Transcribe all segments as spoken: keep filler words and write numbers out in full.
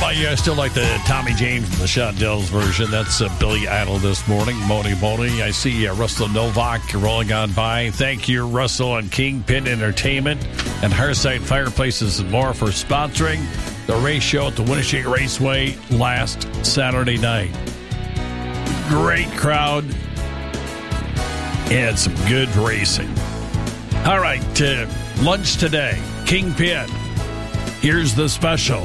Oh, yeah, I still like the Tommy James and the Shondells version. That's uh, Billy Idol this morning. Moni Moni. I see uh, Russell Novak rolling on by. Thank you, Russell and Kingpin Entertainment and Hearthside Fireplaces and more for sponsoring the race show at the Winneshiek Raceway last Saturday night. Great crowd and some good racing. All right, uh, lunch today. Kingpin. Here's the special.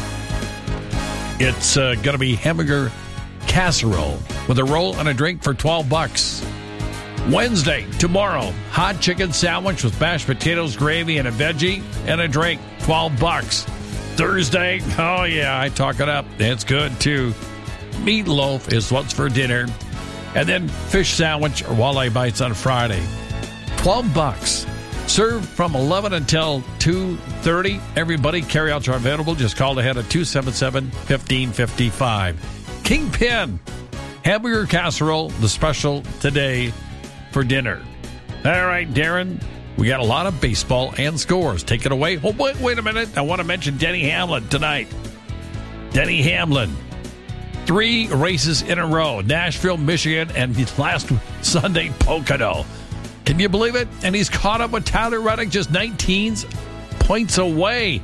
It's uh, going to be hamburger casserole with a roll and a drink for twelve bucks. Wednesday, tomorrow, hot chicken sandwich with mashed potatoes, gravy, and a veggie and a drink, twelve bucks. Thursday, oh yeah, I talk it up. It's good too. Meatloaf is what's for dinner. And then fish sandwich or walleye bites on Friday. twelve bucks. Served from eleven until two thirty. Everybody, carryouts are available. Just call ahead at two seven seven, one five five five. Kingpin. Hamburger casserole, the special today for dinner. All right, Darren, we got a lot of baseball and scores. Take it away. Oh, wait, wait a minute. I want to mention Denny Hamlin tonight. Denny Hamlin. Three races in a row. Nashville, Michigan, and last Sunday, Pocono. Can you believe it? And he's caught up with Tyler Reddick, just nineteen points away.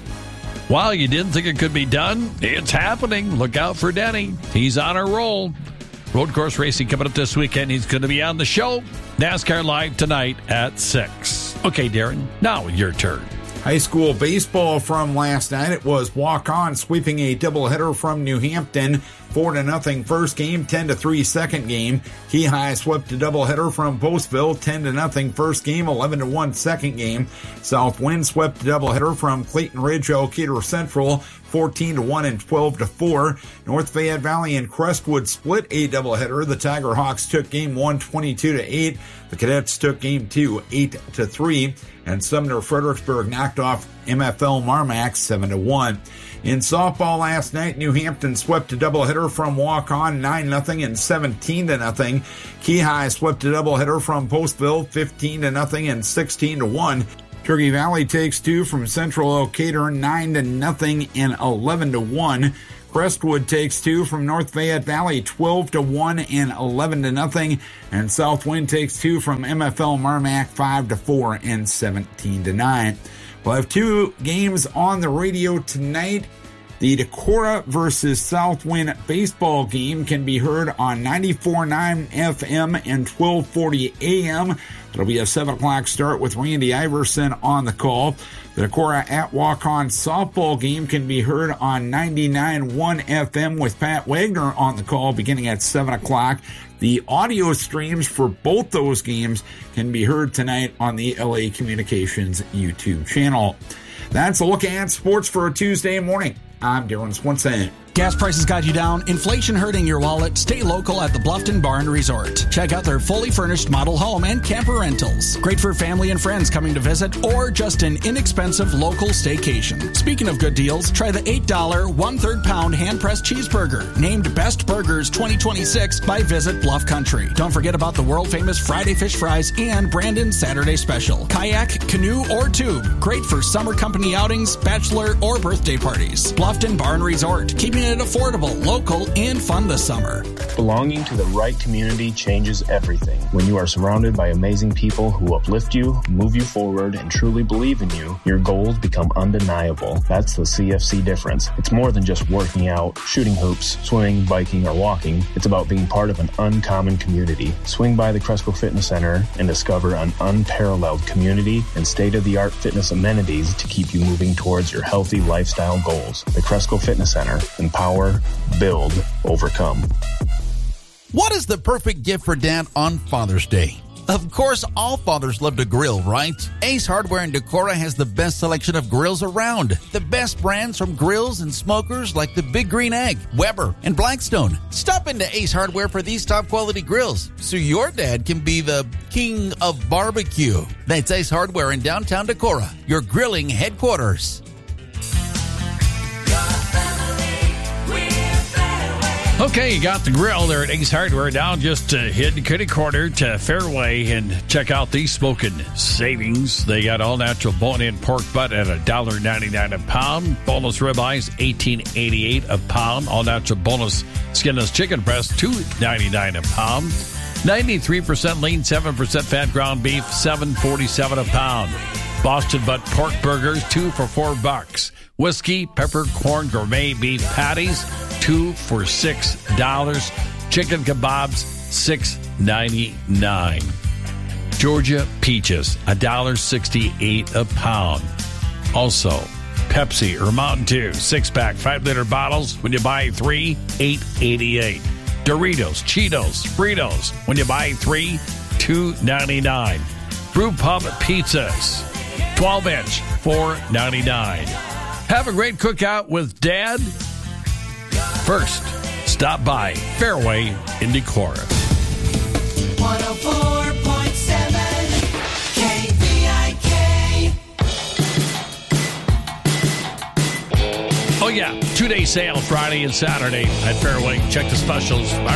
Wow, you didn't think it could be done? It's happening. Look out for Denny. He's on a roll. Road course racing coming up this weekend. He's going to be on the show. NASCAR Live tonight at six. Okay, Darren, now your turn. High school baseball from last night. It was walk-on sweeping a doubleheader from New Hampton. four to nothing first game, ten to three second game. Key High swept a doubleheader from Postville, ten to nothing first game, eleven to one second game. Southwind swept a doubleheader from Clayton Ridge, Elkader Central, fourteen to one and twelve to four. North Fayette Valley and Crestwood split a doubleheader. The Tiger Hawks took game one, twenty-two to eight. The Cadets took game two, eight to three. And Sumner Fredericksburg knocked off M F L Marmac seven to one. In softball last night, New Hampton swept a doubleheader from walk-on nine nothing and seventeen to nothing. Key High swept a doubleheader from Postville fifteen to nothing and sixteen to one. Turkey Valley takes two from Central Elkader nine to nothing and eleven to one. Crestwood takes two from North Fayette Valley twelve to one and eleven to nothing. And Southwind takes two from M F L Marmac five to four and seventeen to nine. We'll have two games on the radio tonight. The Decorah versus Southwind baseball game can be heard on ninety-four point nine F M and twelve forty A M. It'll be a seven o'clock start with Randy Iverson on the call. The Decorah at Walk-On softball game can be heard on ninety-nine point one F M with Pat Wagner on the call beginning at seven o'clock. The audio streams for both those games can be heard tonight on the L A Communications YouTube channel. That's a look at sports for a Tuesday morning. I'm Darren Swenson. Gas prices got you down, inflation hurting your wallet. Stay local at the Bluffton Barn Resort. Check out their fully furnished model home and camper rentals. Great for family and friends coming to visit or just an inexpensive local staycation. Speaking of good deals, try the eight dollars one-third pound hand-pressed cheeseburger, named Best Burgers twenty twenty-six by Visit Bluff Country. Don't forget about the world-famous Friday fish fries and Brandon's Saturday special. Kayak, canoe, or tube. Great for summer company outings, bachelor, or birthday parties. Bluffton Barn Resort, keeping it affordable, local, and fun this summer. Belonging to the right community changes everything. When you are surrounded by amazing people who uplift you, move you forward, and truly believe in you, your goals become undeniable. That's the C F C difference. It's more than just working out, shooting hoops, swimming, biking, or walking. It's about being part of an uncommon community. Swing by the Cresco Fitness Center and discover an unparalleled community and state-of-the-art fitness amenities to keep you moving towards your healthy lifestyle goals. The Cresco Fitness Center. Empower, build, overcome. What is the perfect gift for Dad on Father's Day? Of course, all fathers love to grill, right? Ace Hardware in Decorah has the best selection of grills around. The best brands from grills and smokers like the Big Green Egg, Weber, and Blackstone. Stop into Ace Hardware for these top quality grills so your dad can be the king of barbecue. That's Ace Hardware in downtown Decorah, your grilling headquarters. Okay, you got the grill there at Ace Hardware down just to hit kitty corner to Fairway, and check out these smoking savings. They got all natural bone-in pork butt at one dollar ninety-nine a pound. Boneless ribeyes, eighteen eighty-eight a pound. All natural boneless skinless chicken breast, two ninety-nine a pound. ninety-three percent lean, seven percent fat ground beef, seven forty-seven a pound. Boston butt pork burgers, two for four bucks. Whiskey, peppercorn gourmet beef patties, two for six dollars. Chicken kebabs, six ninety-nine. Georgia peaches, one dollar sixty-eight a pound. Also, Pepsi or Mountain Dew, six-pack, five-liter bottles. When you buy three, eight eighty-eight. Doritos, Cheetos, Fritos. When you buy three, two ninety-nine. Brew Pub pizzas, twelve inch, four ninety-nine. Have a great cookout with Dad. First, stop by Fairway in Decorah. one oh four point seven K V I K. Oh, yeah. Two-day sale Friday and Saturday at Fairway. Check the specials. All